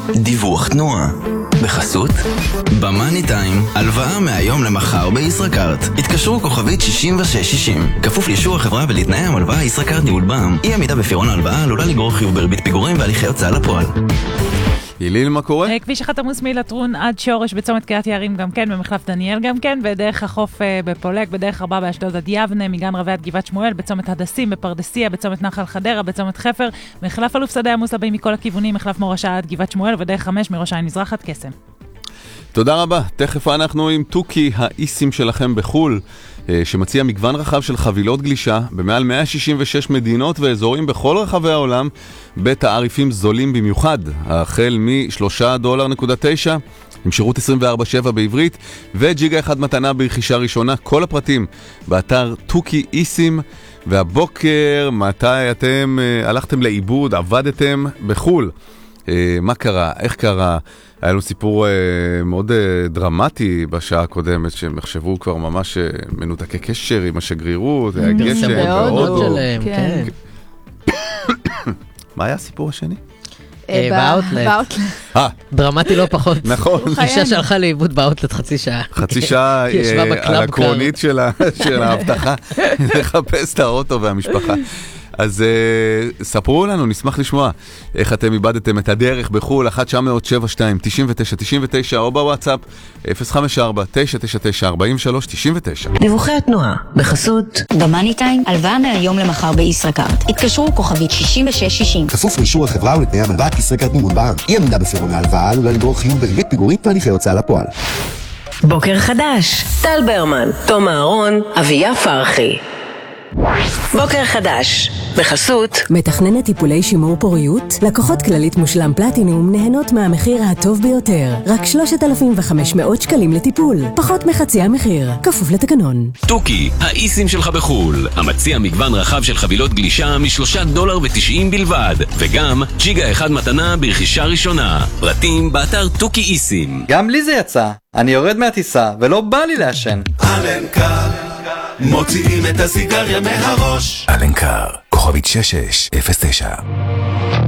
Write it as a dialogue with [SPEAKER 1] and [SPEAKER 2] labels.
[SPEAKER 1] דיווח תנועה בחסות במאני טיים, הלוואה מהיום למחר בישראכרט. התקשרו כוכבית 6660, כפוף לאישור החברה ולתנאי המלוואה. ישראכרט ניהול בע"מ. אי עמידה בפירעון ההלוואה עלולה לגרור חיוב בריבית פיגורים והליכי הוצאה לפועל.
[SPEAKER 2] איליל, מה קורה?
[SPEAKER 3] כביש 1 עמוס מלטרון עד שורש בצומת קריית יערים גם כן, במחלף דניאל גם כן, בדרך החוף בפולג, בדרך 4 באשדוד עד יבנה, מגן רבי עד גבעת שמואל, בצומת הדסים, בפרדסיה, בצומת נחל חדרה, בצומת חפר, מחלף אלוף שדה עמוס לבאים מכל הכיוונים, מחלף מורשה עד גבעת שמואל, ודרך 5 מראש העין מזרח עד קסם.
[SPEAKER 2] תודה רבה. תכף אנחנו עם טוקי, האיסים שלכם בחול, שמציע מגוון רחב של חבילות גלישה במעל 166 מדינות ואזורים בכל רחבי העולם בתעריפים זולים במיוחד, החל $3.9 עם שירות 24/7 בעברית וג'יגה 1 מתנה ברכישה ראשונה. כל הפרטים באתר טוקי איסים. והבוקר, מתי אתם הלכתם לאיבוד, עבדתם בחול? מה קרה? איך קרה? היה לנו סיפור מאוד דרמטי בשעה הקודמת, שהם יחשבו כבר ממש מנותקי קשר עם השגרירות, היה גשם בהודו.
[SPEAKER 4] כן.
[SPEAKER 2] מה היה הסיפור השני?
[SPEAKER 4] באוטלט. דרמטי לא פחות.
[SPEAKER 2] נכון.
[SPEAKER 4] אישה שהלכה לאיבוד באוטלט חצי שעה.
[SPEAKER 2] חצי שעה על הקרונית של ההבטחה, לחפש את האוטו והמשפחה. אז ספרו לנו, נשמח לשמוע איך אתם איבדתם את הדרך בחול. 1-972-99-99 או בוואטסאפ 054-999-4399.
[SPEAKER 5] דיווחי התנועה בחסות במאני טיים, הלוואה מהיום למחר בישראכרט. התקשרו כוכבית 6660,
[SPEAKER 6] כפוף לאישור החברה ולתנאי המלוואה. ישראכרט ניהול בע"מ. אי עמידה בפירעון ההלוואה עלולה לגרור חיוב בריבית פיגורים והליכי הוצאה לפועל.
[SPEAKER 5] בוקר חדש, טל ברמן, תום אהרון, אביה פרחי. בוקר חדש בחסות
[SPEAKER 7] מתכננת טיפולי שימור פוריות. לקוחות כללית מושלם פלטינום נהנות מהמחיר הטוב ביותר, רק 3,500 שקלים לטיפול, פחות מחצי המחיר, כפוף לתקנון.
[SPEAKER 1] טוקי, האיסים שלך בחול, המציע מגוון רחב של חבילות גלישה $3.90 בלבד, וגם ג'יגה 1 מתנה ברכישה ראשונה. פרטים באתר טוקי איסים.
[SPEAKER 8] גם לי זה יצא, אני יורד מהטיסה ולא בא לי לעשן.
[SPEAKER 9] אלנקר מוציאים את הסיגריה מהראש.
[SPEAKER 10] אלנקר, כוכבית 6609.